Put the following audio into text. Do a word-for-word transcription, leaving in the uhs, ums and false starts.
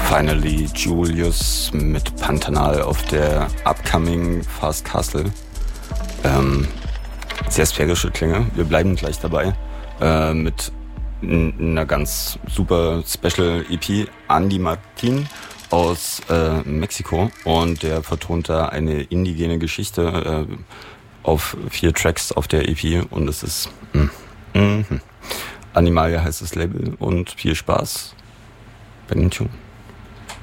Finally Julius mit Pantanal auf der upcoming Fast Castle. Ähm, sehr sphärische Klänge. Wir bleiben gleich dabei äh, mit n- einer ganz super Special E P. Andy Martin aus äh, Mexiko und der vertont da eine indigene Geschichte äh, auf vier Tracks auf der E P und es ist mm, mm, Animalia heißt das Label und viel Spaß bei den Tune.